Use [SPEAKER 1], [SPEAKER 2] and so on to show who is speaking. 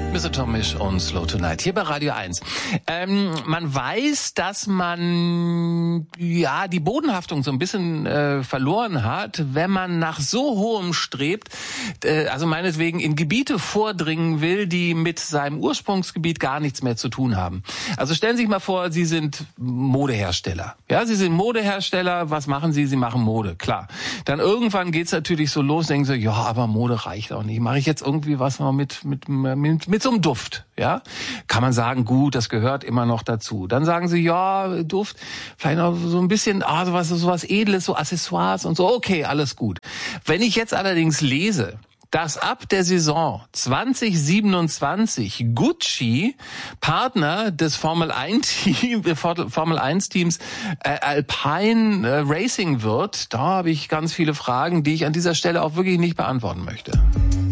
[SPEAKER 1] Mr. Tomisch und Slow Tonight hier bei Radio 1. Man weiß, dass man die Bodenhaftung so ein bisschen verloren hat, wenn man nach so hohem strebt, also meinetwegen in Gebiete vordringen will, die mit seinem Ursprungsgebiet gar nichts mehr zu tun haben. Also stellen Sie sich mal vor, Sie sind Modehersteller. Ja, Sie sind Modehersteller, was machen Sie? Sie machen Mode, klar. Dann irgendwann geht's natürlich so los, denken Sie, ja, aber Mode reicht auch nicht. Mache ich jetzt irgendwie was noch mit so einem Duft, ja? Kann man sagen, gut, das gehört immer noch dazu. Dann sagen Sie, ja, Duft, vielleicht noch so ein bisschen, sowas Edles, so Accessoires und so, okay, alles gut. Wenn ich jetzt allerdings lese, dass ab der Saison 2027 Gucci Partner des Formel 1 Teams Alpine Racing wird, da habe ich ganz viele Fragen, die ich an dieser Stelle auch wirklich nicht beantworten möchte.